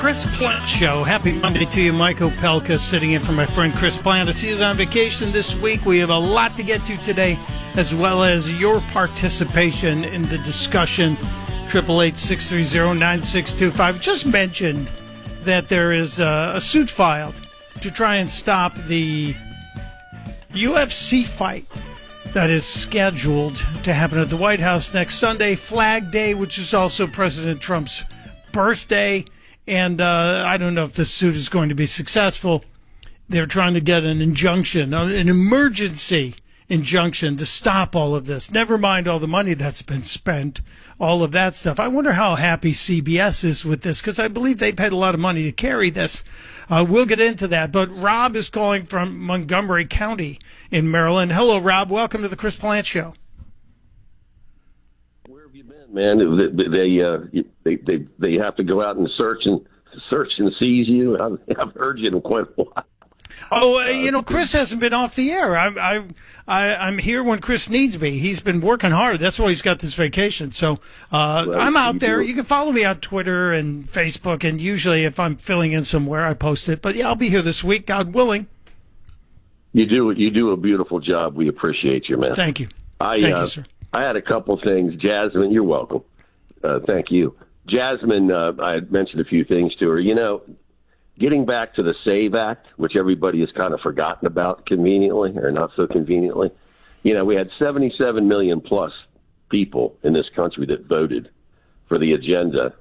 Chris Plante Show. Happy Monday to you. Mike Opelka sitting in for my friend Chris Plante. He is on vacation this week. We have a lot to get to today, as well as your participation in the discussion. 888-630-9625. Just mentioned that there is a suit filed to try and stop the UFC fight that is scheduled to happen at the White House next Sunday, Flag Day, which is also President Trump's birthday. And I don't know if this suit is going to be successful. They're trying to get an injunction, an emergency injunction to stop all of this. Never mind all the money that's been spent, all of that stuff. I wonder how happy CBS is with this, because I believe they paid a lot of money to carry this. We'll get into that. But Rob is calling from Montgomery County in Maryland. Hello, Rob. Welcome to the Chris Plante Show. Man, they have to go out and search and seize you. I've heard you in quite a while. Oh, Chris hasn't been off the air. I'm here when Chris needs me. He's been working hard. That's why he's got this vacation. So I'm out there. You can follow me on Twitter and Facebook, and usually if I'm filling in somewhere, I post it. But yeah, I'll be here this week, God willing. You do a beautiful job. We appreciate you, man. Thank you. Thank you, sir. I had a couple things. Jasmine, you're welcome. Thank you. Jasmine, I had mentioned a few things to her. Getting back to the SAVE Act, which everybody has kind of forgotten about conveniently, or not so conveniently. We had 77 million plus people in this country that voted for the agenda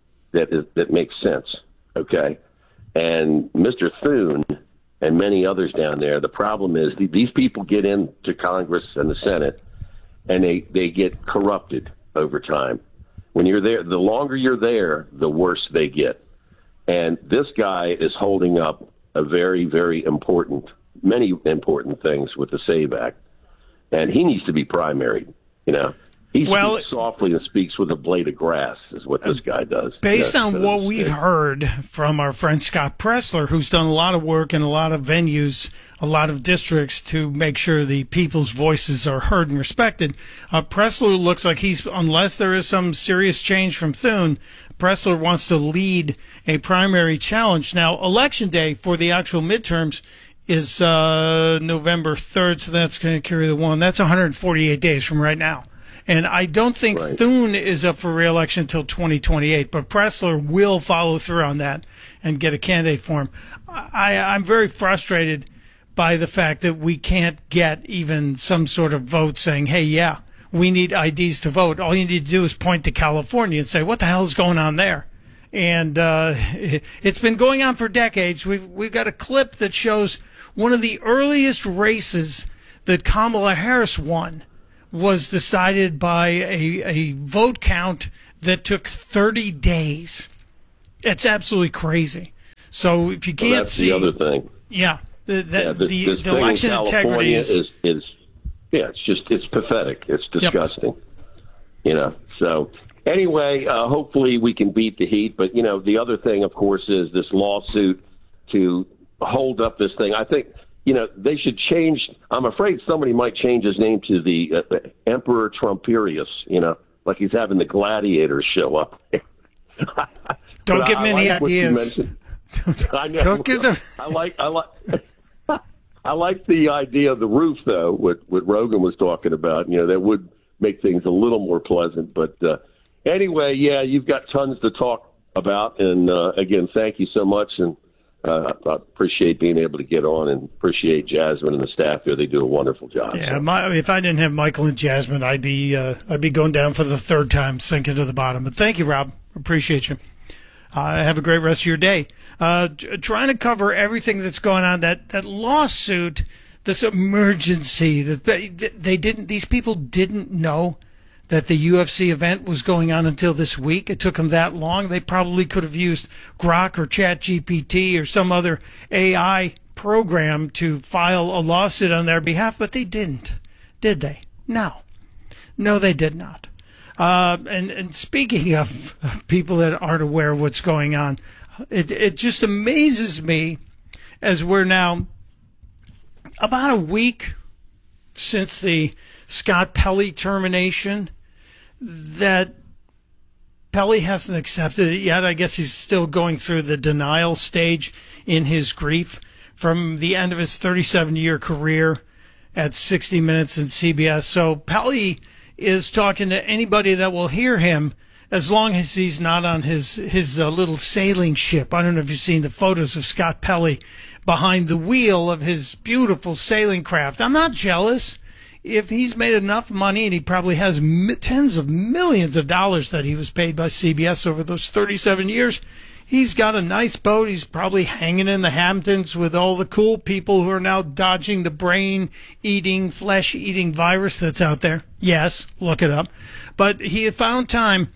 that makes sense, okay? And Mr. Thune and many others down there, the problem is these people get into Congress and the Senate, and they get corrupted over time. When you're there, the longer you're there, the worse they get. And this guy is holding up a very, very many important things with the SAVE Act. And he needs to be primaried, He speaks softly and speaks with a blade of grass is what this guy does. Based on what we've heard from our friend Scott Presler, who's done a lot of work in a lot of venues, a lot of districts to make sure the people's voices are heard and respected, Presler looks like unless there is some serious change from Thune, Presler wants to lead a primary challenge. Now, Election Day for the actual midterms is November 3rd, so that's going to carry the one. That's 148 days from right now. And I don't think Thune is up for re-election until 2028, but Presler will follow through on that and get a candidate for him. I'm very frustrated by the fact that we can't get even some sort of vote saying, hey, yeah, we need IDs to vote. All you need to do is point to California and say, what the hell is going on there? And it's been going on for decades. We've got a clip that shows one of the earliest races that Kamala Harris won was decided by a vote count that took 30 days. It's absolutely crazy. So if you can't see, that's the other thing. Yeah, the election integrity is it's pathetic. It's disgusting. So anyway, hopefully we can beat the heat. But the other thing, of course, is this lawsuit to hold up this thing. I think. They should change. I'm afraid somebody might change his name to the Emperor Trumperius, like he's having the gladiators show up. Don't give me any ideas. Don't give them. I like the idea of the roof, though, what Rogan was talking about. That would make things a little more pleasant. But anyway, yeah, you've got tons to talk about. And again, thank you so much. And I appreciate being able to get on and appreciate Jasmine and the staff here. They do a wonderful job. Yeah, if I didn't have Michael and Jasmine, I'd be going down for the third time, sinking to the bottom. But thank you, Rob. Appreciate you. Have a great rest of your day. Trying to cover everything that's going on, that lawsuit, this emergency that these people didn't know that the UFC event was going on until this week. It took them that long. They probably could have used Grok or ChatGPT or some other AI program to file a lawsuit on their behalf, but they didn't, did they? No, they did not. And speaking of people that aren't aware of what's going on, it just amazes me as we're now about a week since the Scott Pelley termination that Pelly hasn't accepted it yet. I guess he's still going through the denial stage in his grief from the end of his 37-year career at 60 Minutes and CBS. So Pelly is talking to anybody that will hear him, as long as he's not on his little sailing ship. I don't know if you've seen the photos of Scott Pelly behind the wheel of his beautiful sailing craft. I'm not jealous. If he's made enough money, and he probably has tens of millions of dollars that he was paid by CBS over those 37 years, he's got a nice boat. He's probably hanging in the Hamptons with all the cool people who are now dodging the brain-eating, flesh-eating virus that's out there. Yes, look it up. But he had found time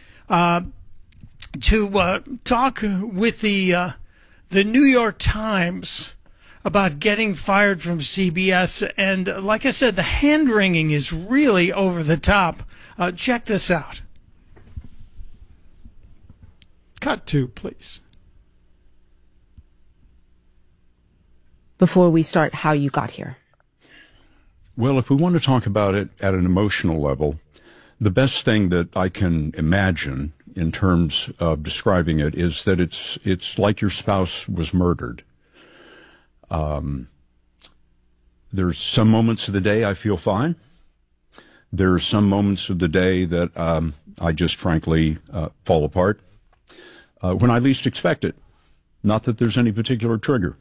to talk with the New York Times about getting fired from CBS. And like I said, the hand-wringing is really over the top. Check this out. Cut to, please. Before we start, how you got here. Well, if we want to talk about it at an emotional level, the best thing that I can imagine in terms of describing it is that it's like your spouse was murdered. There's some moments of the day I feel fine. There are some moments of the day that I just frankly fall apart when I least expect it. Not that there's any particular trigger.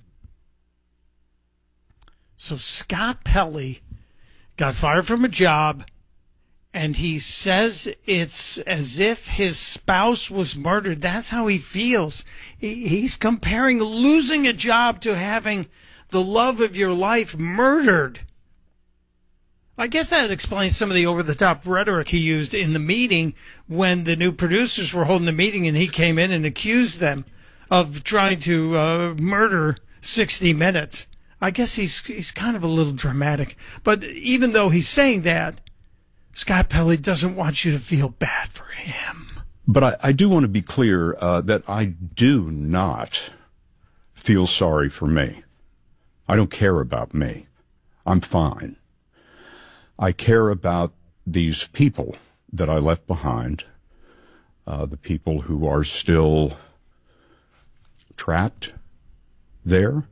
So Scott Pelly got fired from a job, and he says it's as if his spouse was murdered. That's how he feels. He's comparing losing a job to having the love of your life murdered. I guess that explains some of the over-the-top rhetoric he used in the meeting when the new producers were holding the meeting and he came in and accused them of trying to murder 60 Minutes. I guess he's kind of a little dramatic. But even though he's saying that, Scott Pelly doesn't want you to feel bad for him. But I do want to be clear that I do not feel sorry for me. I don't care about me. I'm fine. I care about these people that I left behind, the people who are still trapped there.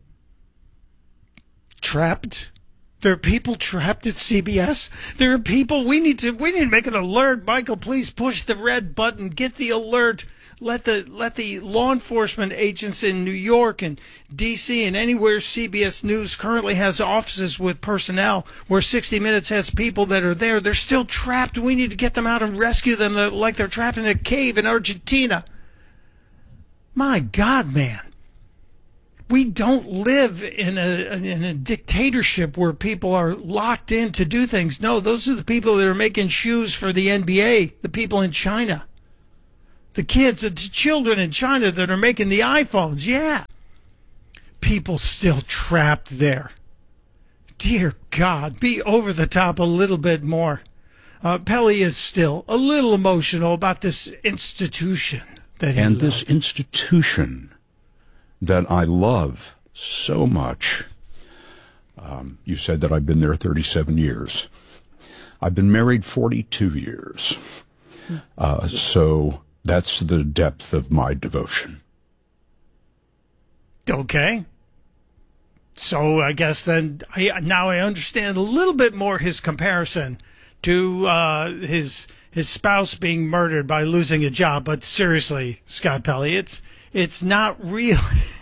Trapped? There are people trapped at CBS. There are people. We need to make an alert. Michael, please push the red button. Get the alert. Let the law enforcement agents in New York and D.C. and anywhere CBS News currently has offices with personnel where 60 Minutes has people that are there. They're still trapped. We need to get them out and rescue them like they're trapped in a cave in Argentina. My God, man. We don't live in a dictatorship where people are locked in to do things. No, those are the people that are making shoes for the NBA, the people in China. The kids, the children in China that are making the iPhones. Yeah. People still trapped there. Dear God, be over the top a little bit more. Pelly is still a little emotional about this institution that he And loved. this institution that I love so much. You said that I've been there 37 years. I've been married 42 years. So that's the depth of my devotion. Okay. So I guess then now I understand a little bit more his comparison to his spouse being murdered by losing a job. But seriously, Scott Pelly, it's not real.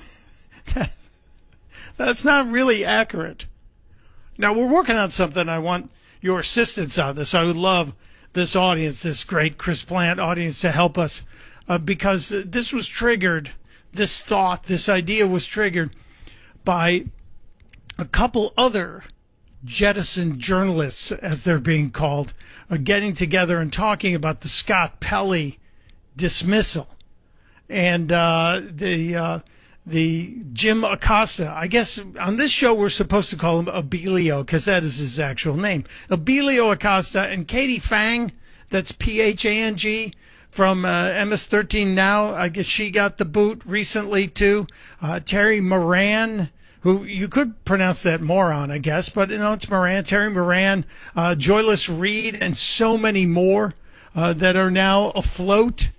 That's not really accurate. Now, we're working on something. I want your assistance on this. I would love this audience, this great Chris Plant audience, to help us because this was triggered, this thought, this idea was triggered by a couple other Jettison journalists, as they're being called, getting together and talking about the Scott Pelly dismissal. And the Jim Acosta, I guess on this show we're supposed to call him Abilio because that is his actual name. Abilio Acosta and Katie Phang, that's Phang from MS-13 Now. I guess she got the boot recently too. Terry Moran, who you could pronounce that moron, I guess, but it's Moran. Terry Moran, Joyless Reed, and so many more that are now afloat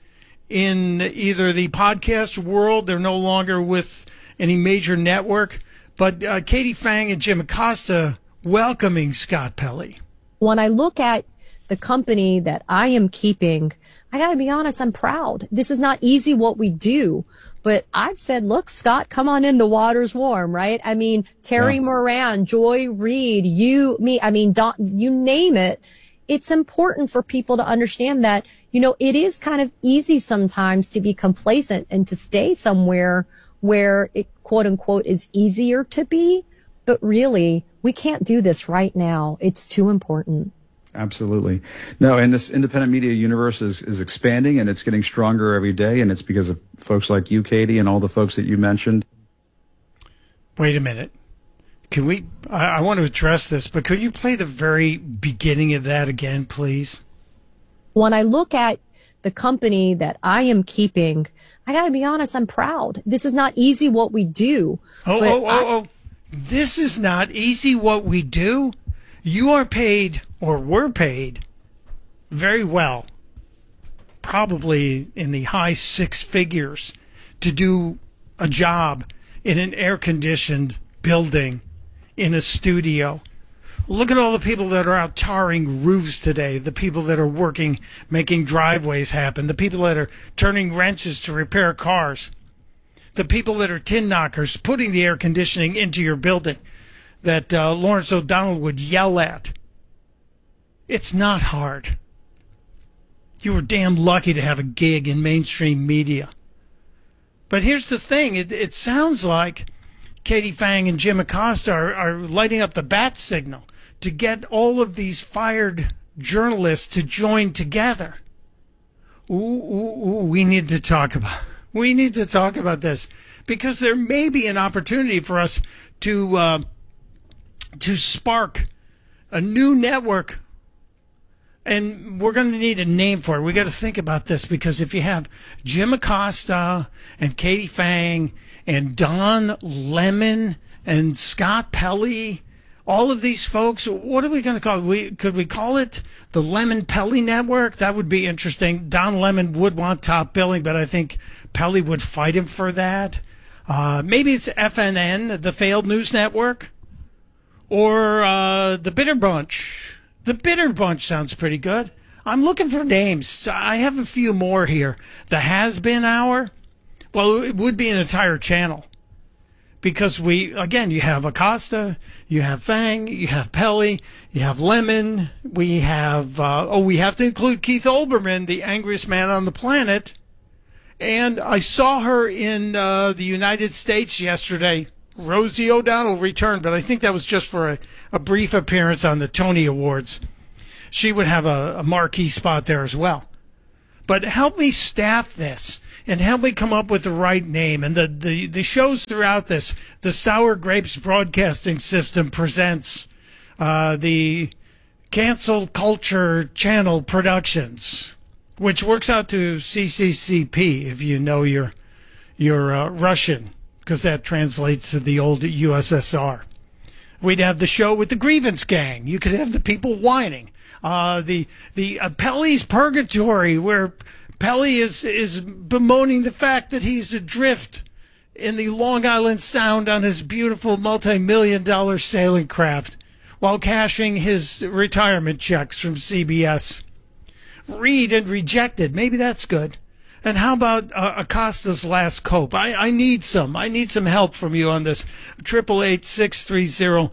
in either the podcast world. They're no longer with any major network. But Katie Phang and Jim Acosta welcoming Scott Pelley. When I look at the company that I am keeping, I got to be honest, I'm proud. This is not easy what we do. But I've said, look, Scott, come on in. The water's warm, right? I mean, Terry Moran, Joy Reid, you, me, I mean, Don, you name it. It's important for people to understand that, you know, it is kind of easy sometimes to be complacent and to stay somewhere where it, quote unquote, is easier to be. But really, we can't do this right now. It's too important. Absolutely. No, and this independent media universe is expanding, and it's getting stronger every day, and it's because of folks like you, Katie, and all the folks that you mentioned. Wait a minute. Can we, I want to address this, but could you play the very beginning of that again, please? When I look at the company that I am keeping, I got to be honest, I'm proud. This is not easy what we do. This is not easy what we do? You are paid, or were paid, very well, probably in the high six figures, to do a job in an air-conditioned building in a studio. Look at all the people that are out tarring roofs today, the people that are working, making driveways happen, the people that are turning wrenches to repair cars, the people that are tin knockers, putting the air conditioning into your building that Lawrence O'Donnell would yell at. It's not hard. You were damn lucky to have a gig in mainstream media. But here's the thing. It sounds like Katie Phang and Jim Acosta are lighting up the bat signal to get all of these fired journalists to join together. We need to talk about this, because there may be an opportunity for us to spark a new network, and we're going to need a name for it. We got to think about this, because if you have Jim Acosta and Katie Phang and Don Lemon and Scott Pelley, all of these folks, what are we going to call it? Could we call it the Lemon Pelley Network? That would be interesting. Don Lemon would want top billing, but I think Pelley would fight him for that. Maybe it's FNN, the Failed News Network, or the Bitter Bunch. The Bitter Bunch sounds pretty good. I'm looking for names. I have a few more here. The Has Been Hour. Well, it would be an entire channel, because you have Acosta, you have Phang, you have Pelley, you have Lemon. We have, we have to include Keith Olbermann, the angriest man on the planet. And I saw her in the United States yesterday. Rosie O'Donnell returned, but I think that was just for a brief appearance on the Tony Awards. She would have a marquee spot there as well. But help me staff this, and help me come up with the right name. And the shows throughout this, the Sour Grapes Broadcasting System presents the Cancel Culture Channel Productions, which works out to CCCP if you know your Russian, because that translates to the old USSR. We'd have the show with the Grievance Gang. You could have the people whining. The Pelley's Purgatory, where Pelley is bemoaning the fact that he's adrift in the Long Island Sound on his beautiful multi-million-dollar sailing craft while cashing his retirement checks from CBS. Read and Rejected. Maybe that's good. And how about Acosta's Last Cope? I need some help from you on this. 888-630-9625,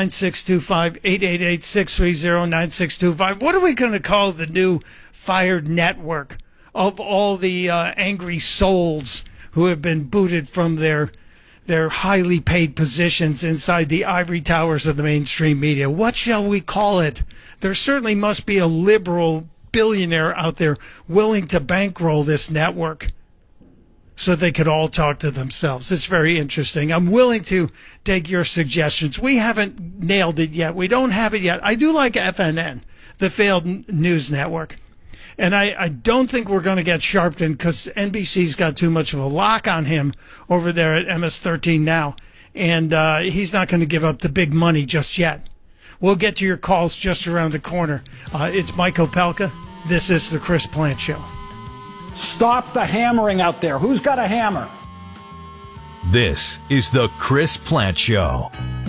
888-630-9625. What are we going to call the new fired network of all the angry souls who have been booted from their highly paid positions inside the ivory towers of the mainstream media? What shall we call it? There certainly must be a liberal billionaire out there willing to bankroll this network so they could all talk to themselves. It's very interesting. I'm willing to take your suggestions. We haven't nailed it yet. We don't have it yet. I do like FNN, the Failed News Network. And I don't think we're going to get Sharpton, because NBC's got too much of a lock on him over there at MS-13 now. And he's not going to give up the big money just yet. We'll get to your calls just around the corner. It's Mike Opelka. This is The Chris Plante Show. Stop the hammering out there. Who's got a hammer? This is the Chris Plante Show.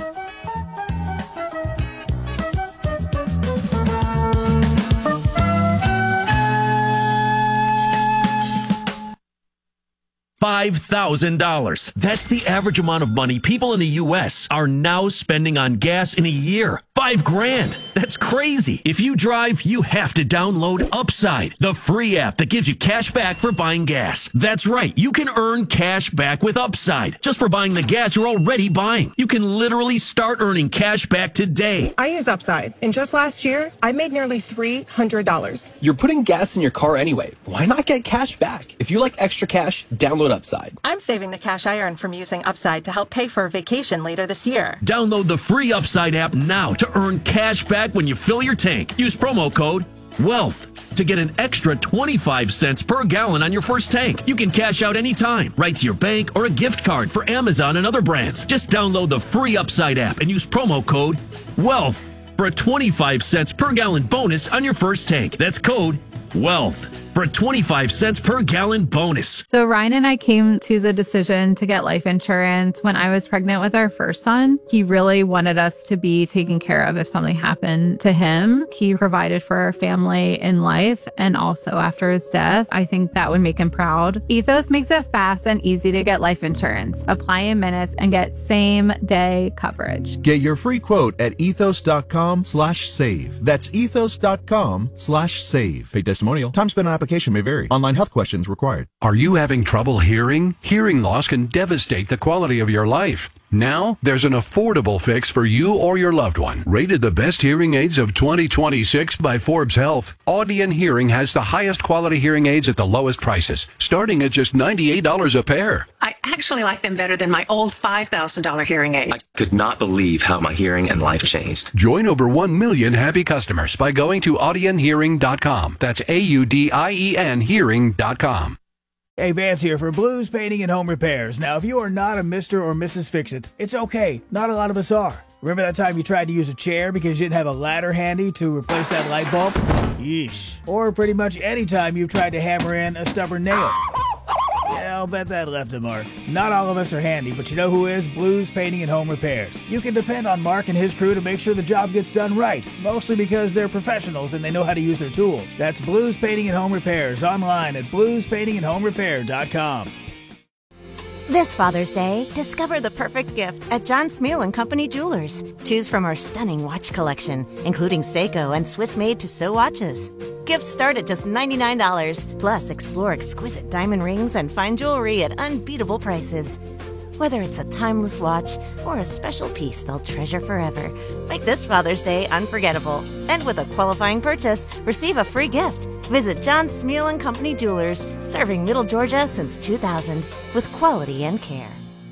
$5,000. That's the average amount of money people in the U.S. are now spending on gas in a year. $5,000. That's crazy. If you drive, you have to download Upside, the free app that gives you cash back for buying gas. That's right. You can earn cash back with Upside just for buying the gas you're already buying. You can literally start earning cash back today. I use Upside, and just last year, I made nearly $300. You're putting gas in your car anyway. Why not get cash back? If you like extra cash, download Upside. I'm saving the cash I earn from using Upside to help pay for a vacation later this year. Download the free Upside app now to earn cash back when you fill your tank. Use promo code WEALTH to get an extra 25 cents per gallon on your first tank. You can cash out anytime, right to your bank or a gift card for Amazon and other brands. Just download the free Upside app and use promo code WEALTH for a 25 cents per gallon bonus on your first tank. That's code WEALTH for a 25 cents per gallon bonus. So Ryan and I came to the decision to get life insurance when I was pregnant with our first son. He really wanted us to be taken care of if something happened to him. He provided for our family in life and also after his death. I think that would make him proud. Ethos makes it fast and easy to get life insurance. Apply in minutes and get same day coverage. Get your free quote at ethos.com/save. That's ethos.com/save. Paid testimonial. Time spent on application may vary. Online health questions required. Are you having trouble hearing? Hearing loss can devastate the quality of your life. Now, there's an affordable fix for you or your loved one. Rated the best hearing aids of 2026 by Forbes Health, Audion Hearing has the highest quality hearing aids at the lowest prices, starting at just $98 a pair. I actually like them better than my old $5,000 hearing aid. I could not believe how my hearing and life changed. Join over 1 million happy customers by going to audionhearing.com. That's AUDIEN hearing.com. Hey, Vance here for Blues Painting and Home Repairs. Now, if you are not a Mr. or Mrs. Fix-It, it's okay. Not a lot of us are. Remember that time you tried to use a chair because you didn't have a ladder handy to replace that light bulb? Yeesh. Or pretty much any time you've tried to hammer in a stubborn nail. Yeah, I'll bet that left a mark. Not all of us are handy, but you know who is? Blues Painting and Home Repairs. You can depend on Mark and his crew to make sure the job gets done right, mostly because they're professionals and they know how to use their tools. That's Blues Painting and Home Repairs online at bluespaintingandhomerepair.com. This Father's Day, discover the perfect gift at John Smeal & Company Jewelers. Choose from our stunning watch collection, including Seiko and Swiss-made Tissot watches. Gifts start at just $99. Plus, explore exquisite diamond rings and fine jewelry at unbeatable prices. Whether it's a timeless watch or a special piece they'll treasure forever, make this Father's Day unforgettable. And with a qualifying purchase, receive a free gift. Visit John Smeal & Company Jewelers, serving Middle Georgia since 2000 with quality and care.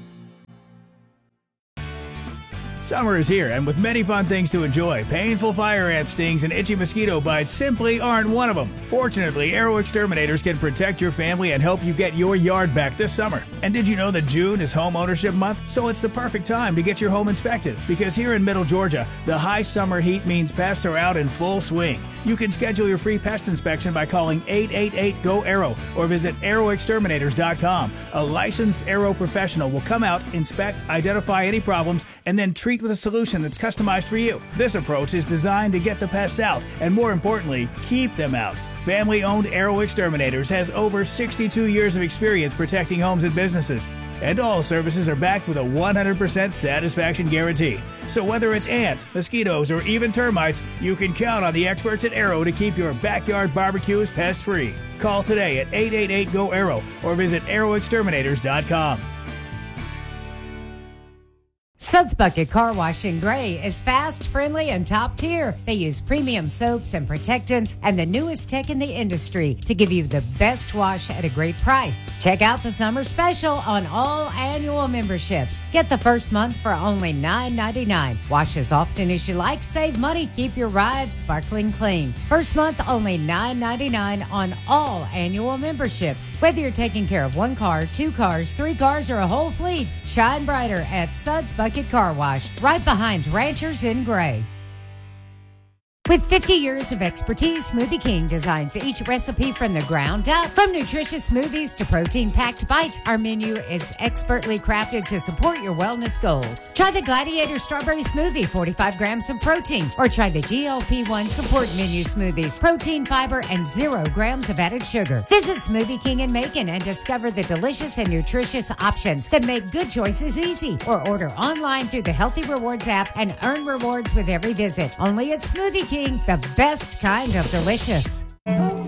Summer is here, and with many fun things to enjoy, painful fire ant stings and itchy mosquito bites simply aren't one of them. Fortunately, Arrow Exterminators can protect your family and help you get your yard back this summer. And did you know that June is Home Ownership Month? So it's the perfect time to get your home inspected, because here in Middle Georgia, the high summer heat means pests are out in full swing. You can schedule your free pest inspection by calling 888-GO-ARROW or visit arrowexterminators.com. A licensed Arrow professional will come out, inspect, identify any problems, and then treat with a solution that's customized for you. This approach is designed to get the pests out and, more importantly, keep them out. Family-owned Arrow Exterminators has over 62 years of experience protecting homes and businesses. And all services are backed with a 100% satisfaction guarantee. So whether it's ants, mosquitoes, or even termites, you can count on the experts at Arrow to keep your backyard barbecues pest-free. Call today at 888-GO-ARROW or visit arrowexterminators.com. Suds Bucket Car Wash in Gray is fast, friendly, and top tier. They use premium soaps and protectants and the newest tech in the industry to give you the best wash at a great price. Check out the summer special on all annual memberships. Get the first month for only $9.99. Wash as often as you like, save money, keep your ride sparkling clean. First month only $9.99 on all annual memberships. Whether you're taking care of one car, two cars, three cars, or a whole fleet, shine brighter at Suds Bucket Car Wash, right behind Ranchers in Gray. With 50 years of expertise, Smoothie King designs each recipe from the ground up. From nutritious smoothies to protein-packed bites, our menu is expertly crafted to support your wellness goals. Try the Gladiator Strawberry Smoothie, 45 grams of protein, or try the GLP-1 Support Menu Smoothies, protein, fiber, and 0 grams of added sugar. Visit Smoothie King in Macon and discover the delicious and nutritious options that make good choices easy. Or order online through the Healthy Rewards app and earn rewards with every visit. Only at Smoothie King, the best kind of delicious.